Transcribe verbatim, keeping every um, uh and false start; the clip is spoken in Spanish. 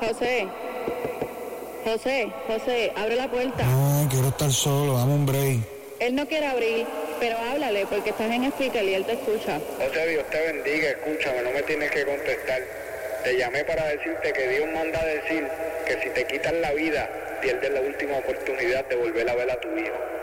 José, José, José, abre la puerta. No, quiero estar solo, dame un break. Él no quiere abrir, pero háblale porque estás en speaker y él te escucha. José, Dios te bendiga, escúchame, no me tienes que contestar. Te llamé para decirte que Dios manda a decir que si te quitan la vida, pierdes la última oportunidad de volver a ver a tu hijo.